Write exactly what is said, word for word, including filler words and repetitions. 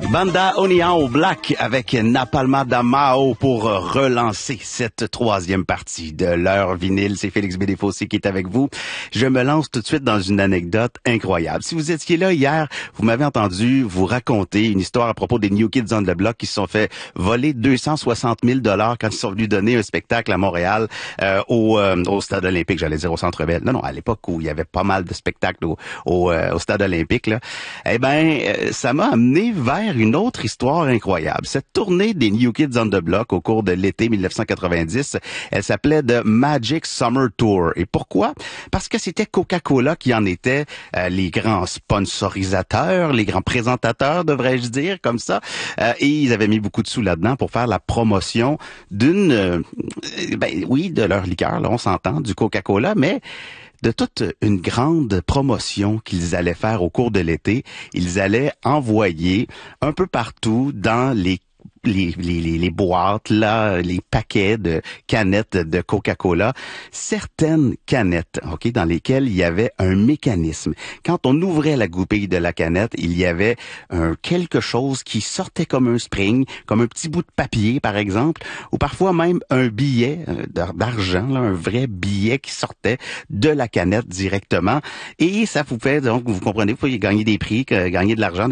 Banda União Black avec Napalma da Mao pour relancer cette troisième partie de l'heure vinyle. C'est Félix Bédéfossé qui est avec vous. Je me lance tout de suite dans une anecdote incroyable. Si vous étiez là hier, vous m'avez entendu vous raconter une histoire à propos des New Kids on the Block qui se sont fait voler deux cent soixante mille dollars quand ils sont venus donner un spectacle à Montréal euh, au, euh, au Stade olympique, j'allais dire au Centre Bell. Non, non, à l'époque où il y avait pas mal de spectacles au, au, euh, au Stade olympique, là. Eh ben, euh, ça m'a amené vers une autre histoire incroyable. Cette tournée des New Kids on the Block au cours de l'été dix-neuf cent quatre-vingt-dix, elle s'appelait The Magic Summer Tour. Et pourquoi? Parce que c'était Coca-Cola qui en était euh, les grands sponsorisateurs, les grands présentateurs, devrais-je dire, comme ça. Euh, et ils avaient mis beaucoup de sous là-dedans pour faire la promotion d'une, euh, ben oui, de leur liqueur, là, on s'entend, du Coca-Cola, mais de toute une grande promotion qu'ils allaient faire au cours de l'été. Ils allaient envoyer un peu partout dans les Les, les, les, les boîtes, là, les paquets de canettes de Coca-Cola, certaines canettes, ok, dans lesquelles il y avait un mécanisme. Quand on ouvrait la goupille de la canette, il y avait un quelque chose qui sortait comme un spring, comme un petit bout de papier, par exemple, ou parfois même un billet d'argent, là, un vrai billet qui sortait de la canette directement. Et ça vous fait, donc, vous comprenez, vous pouvez gagner des prix, gagner de l'argent.